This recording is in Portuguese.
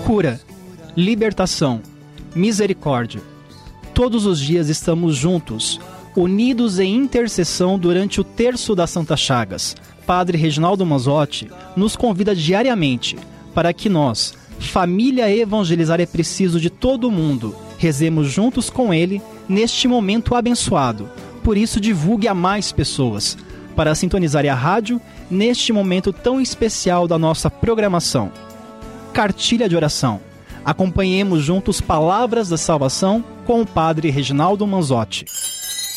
cura, libertação, misericórdia. Todos os dias estamos juntos, unidos em intercessão durante o terço das Santas Chagas. Padre Reginaldo Manzotti nos convida diariamente para que nós, família Evangelizar é Preciso de todo mundo, rezemos juntos com ele neste momento abençoado. Por isso, divulgue a mais pessoas para sintonizarem a rádio neste momento tão especial da nossa programação. Cartilha de oração. Acompanhemos juntos palavras da salvação com o Padre Reginaldo Manzotti.